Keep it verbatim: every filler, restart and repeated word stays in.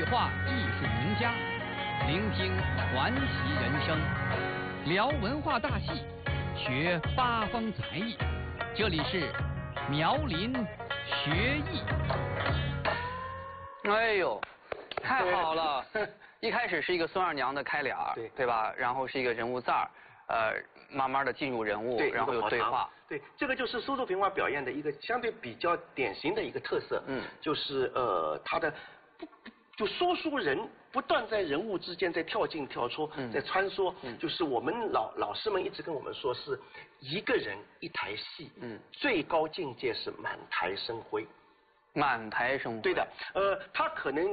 对话艺术名家，聆听传奇人生，聊文化大戏，学八方才艺。这里是苗林学艺。 哎呦，太好了！一开始是一个孙二娘的开脸，对对吧？然后是一个人物赞儿，呃，慢慢的进入人物，然后有对话。 对，这个就是苏州评话表演的一个相对比较典型的一个特色。嗯，就是呃，他的不就说书人不断在人物之间在跳进跳出，嗯、在穿梭。嗯，就是我们老老师们一直跟我们说，是一个人一台戏。嗯，最高境界是满台生辉。 满台生辉。 对的，呃，他可能